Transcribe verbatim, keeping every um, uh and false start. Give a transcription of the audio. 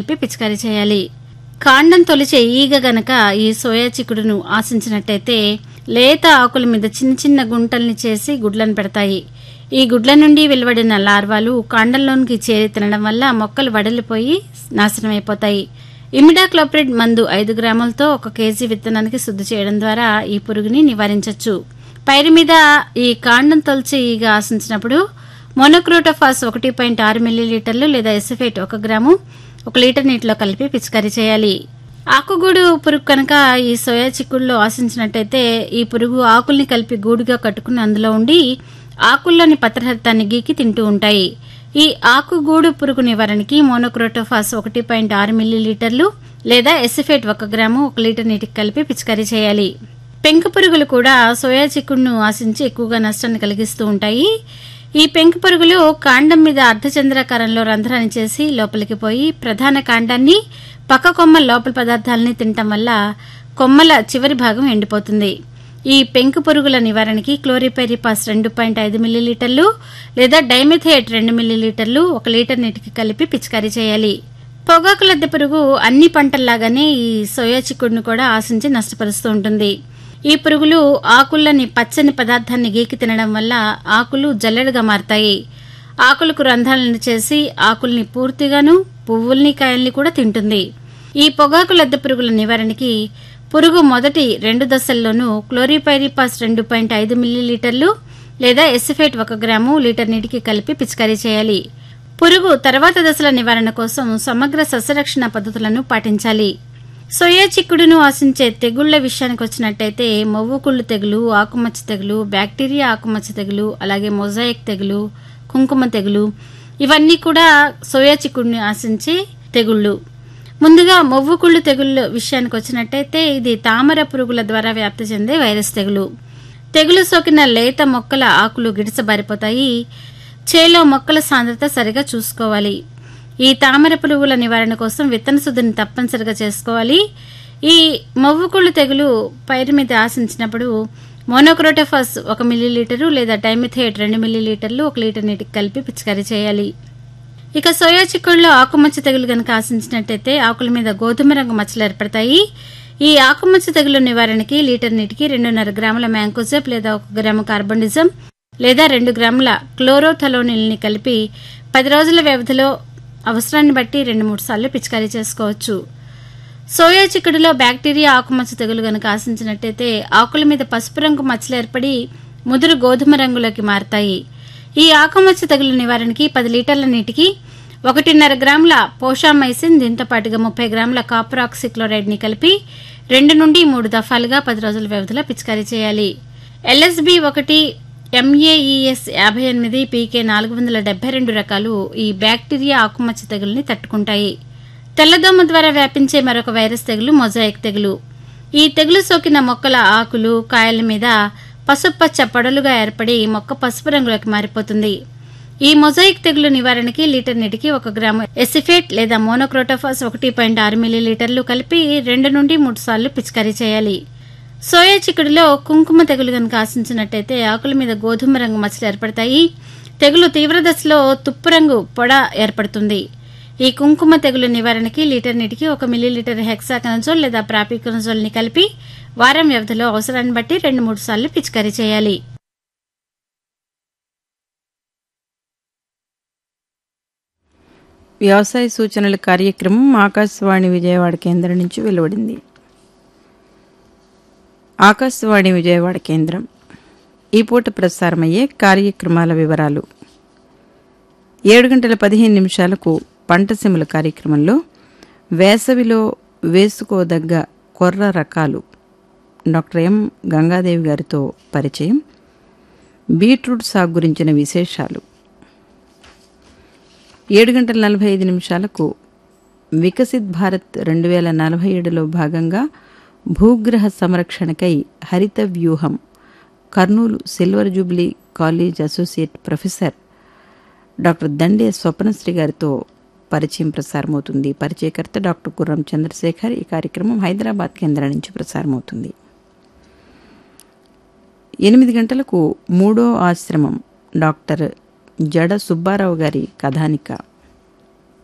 కలిపి పిచికారీ చేయాలి. కాండం తొలిచే ఈగ గనక ఈ సోయా చిక్కుడును ఆశించినట్టయితే లేత ఆకుల మీద చిన్న చిన్న గుంటల్ని చేసి గుడ్లను పెడతాయి. ఈ గుడ్ల నుండి వెలువడిన లార్వాలు కాండంలోనికి చేరి తినడం వల్ల మొక్కలు వడలిపోయి నాశనమైపోతాయి. ఇమిడాక్లోప్రిడ్ మందు ఐదు గ్రాములతో ఒక కేజీ విత్తనానికి శుద్ధి చేయడం ద్వారా ఈ పురుగుని నివారించవచ్చు. పైరు మీద ఈ కాండం తొలిచే ఈగ ఆశించినప్పుడు మోనోక్రోటోఫాస్ ఒకటి పాయింట్ ఆరు మిల్లీలీటర్లు లేదా ఎసిఫేట్ ఒక గ్రాము ఒక లీటర్ నీటిలో కలిపి పిచికారీ చేయాలి. ఆకుగూడు పురుగు కనుక ఈ సోయా చిక్కుడులో ఆశించినట్టయితే ఈ పురుగు ఆకుల్ని కలిపి గూడుగా కట్టుకుని అందులో ఉండి ఆకుల్లోని పత్రహరితాన్ని గీకి తింటూ ఉంటాయి. ఈ ఆకుగూడు పురుగు నివారణకి మోనోక్రోటోఫాస్ ఒకటి పాయింట్ ఆరు మిల్లీలీటర్లు లేదా ఎసిఫేట్ ఒక గ్రాము ఒక లీటర్ నీటికి కలిపి పిచికారీ చేయాలి. పెంకు పురుగులు కూడా సోయా చిక్కుడును ఆశించి ఎక్కువగా నష్టాన్ని కలిగిస్తూ ఉంటాయి. ఈ పెంకు పురుగులు కాండం మీద అర్ధచంద్రాకారంలో రంధ్రాన్ని చేసి లోపలికి పోయి ప్రధాన కాండాన్ని పక్క కొమ్మల లోపల పదార్థాలని తినటం వల్ల కొమ్మల చివరి భాగం ఎండిపోతుంది. ఈ పెంకు పురుగుల నివారణకి క్లోరిపైరిపాస్ రెండు పాయింట్ ఐదు మిల్లీలీటర్లు లేదా డైమిథేట్ రెండు మిల్లీలీటర్లు ఒక లీటర్ నీటికి కలిపి పిచికారీ చేయాలి. పొగాకు లద్దె పురుగు అన్ని పంటల్లాగానే ఈ సోయా చిక్కుడును కూడా ఆశించి నష్టపరుస్తూ ఉంటుంది. ఈ పురుగులు ఆకుల్లోని పచ్చని పదార్థాన్ని గీకి తినడం వల్ల ఆకులు జల్లెడగా మారతాయి. ఆకులకు రంధ్రాలను చేసి ఆకుల్ని పూర్తిగాను పువ్వుల్ని కాయల్ని కూడా తింటుంది. ఈ పొగాకు లద్దె పురుగుల నివారణకి పురుగు మొదటి రెండు దశల్లోనూ క్లోరిపైరిపాస్ రెండు పాయింట్ ఐదు మిల్లీలీటర్లు లేదా ఎసిఫేట్ ఒక గ్రాము లీటర్ నీటికి కలిపి పిచికారీ చేయాలి. పురుగు తర్వాత దశల నివారణ కోసం సమగ్ర సస్యరక్షణ పద్ధతులను పాటించాలి. సోయా చిక్కుడును ఆశించే తెగుళ్ల విషయానికి వచ్చినట్టయితే మొవ్వుకుళ్ళు తెగులు, ఆకుమచ్చ తెగులు, బ్యాక్టీరియా ఆకుమచ్చ తెగులు, అలాగే మొజాయిక్ తెగులు, కుంకుమ తెగులు ఇవన్నీ కూడా సోయా చిక్కుడుని ఆశించే తెగుళ్లు. ముందుగా మొవ్వుకుళ్ళు తెగుళ్ల విషయానికి వచ్చినట్టయితే ఇది తామర పురుగుల ద్వారా వ్యాప్తి చెందే వైరస్ తెగులు. తెగులు సోకిన లేత మొక్కల ఆకులు గిడసబారిపోతాయి. చేలో మొక్కల సాంద్రత సరిగా చూసుకోవాలి. ఈ తామర పురుగుల నివారణ కోసం విత్తన శుద్ధిని తప్పనిసరిగా చేసుకోవాలి. ఈ మొవ్వుకుళ్ళు తెగులు పైరు మీద ఆశించినప్పుడు మోనోక్రోటోఫాస్ ఒక మిల్లీలీటరు లేదా డైమిథేట్ రెండు మిల్లీలీటర్లు ఒక లీటర్ నీటికి కలిపి పిచికారీ చేయాలి. ఇక సోయా చిక్కుడులో ఆకుమచ్చ తెగులు గనక ఆశించినట్టయితే ఆకుల మీద గోధుమ రంగు మచ్చలు ఏర్పడతాయి. ఈ ఆకుమచ్చ తెగులు నివారణకి లీటర్ నీటికి రెండున్నర గ్రాముల మ్యాంకోజెబ్ లేదా ఒక గ్రాము కార్బోనిజం లేదా రెండు గ్రాముల క్లోరోథలోనిల్ని కలిపి పది రోజుల వ్యవధిలో అవసరాన్ని బట్టి రెండు మూడు సార్లు పిచికారీ చేసుకోవచ్చు. సోయా చిక్కుడులో బ్యాక్టీరియా ఆకుమచ్చ తెగులు గనక ఆశించినట్టయితే ఆకుల మీద పసుపు రంగు మచ్చలు ఏర్పడి ముదురు గోధుమ రంగులోకి మారతాయి. ఈ ఆకుమచ్చ తెగులు నివారణకి పది లీటర్ల నీటికి ఒకటిన్నర గ్రాముల పోషామైసిన్ దీంతో పాటుగా ముప్పై గ్రాముల కాపర్ ఆక్సిక్లోరైడ్ ని కలిపి రెండు నుండి మూడు దఫాలుగా పది రోజుల వ్యవధిలో పిచికారీ చేయాలి. ఎల్ఎస్బి ఒకటి ఎంఏఈఎస్ యాభై ఎనిమిది పీకే నాలుగు వందల డెబ్బై రెండు రకాలు ఈ బ్యాక్టీరియా ఆకుమచ్చ తెగుల్ని తట్టుకుంటాయి. తెల్లదోమ ద్వారా వ్యాపించే మరొక వైరస్ తెగులు మొజాయిక్ తెగులు. ఈ తెగులు సోకిన మొక్కల ఆకులు కాయల మీద పసుపచ్చ పొడలుగా ఏర్పడి మొక్క పసుపు రంగులోకి మారిపోతుంది. ఈ మొజాయిక్ తెగులు నివారణకి లీటర్ నీటికి ఒక గ్రాము ఎసిఫేట్ లేదా మోనోక్రోటోఫాస్ ఒకటి పాయింట్ ఆరు మిల్లీలీటర్లు కలిపి రెండు నుండి మూడు సార్లు పిచికారీ చేయాలి. సోయా చిక్కుడులో కుంకుమ తెగులు గనక ఆశించినట్టయితే ఆకుల మీద గోధుమ రంగు మచ్చలు ఏర్పడతాయి. తెగులు తీవ్ర దశలో తుప్పు రంగు పొడ ఏర్పడుతుంది. ఈ కుంకుమ తెగులు నివారణకి లీటర్ నీటికి ఒక మిల్లీలీటర్ హెక్సాకనజోల్ లేదా ప్రాపికనజోల్ ని కలిపి వారం వ్యవధిలో అవసరాన్ని బట్టి రెండు మూడు సార్లు పిచికారీ చేయాలి. వ్యవసాయ సూచనల కార్యక్రమం ఆకాశవాణి విజయవాడ కేంద్రం నుంచి వెలువడింది. ఆకాశవాణి విజయవాడ కేంద్రం ఈ పూట ప్రసారమయ్యే కార్యక్రమాల వివరాలు. ఏడు గంటల పదిహేను నిమిషాలకు పంటసీమల కార్యక్రమంలో వేసవిలో వేసుకోదగ్గ కొర్ర రకాలు డాక్టర్ ఎం గంగాదేవి గారితో పరిచయం, బీట్రూట్ సాగు గురించిన విశేషాలు. ఏడు గంటల నలభై ఐదు నిమిషాలకు వికసిత్ భారత్ రెండు వేల నలభై ఏడులో భాగంగా భూగ్రహ సంరక్షణకై హరిత వ్యూహం Kurnool silver Jubilee college associate professor doctor Dande Swapnasri గారితో పరిచయం ప్రసారమవుతుంది. పరిచయకర్త డాక్టర్ గుర్రం చంద్రశేఖర్. ఈ కార్యక్రమం హైదరాబాద్ కేంద్రం నుంచి ప్రసారమవుతుంది. ఎనిమిది గంటలకు మూడో ఆశ్రమం డాక్టర్ జడ సుబ్బారావు గారి కథానిక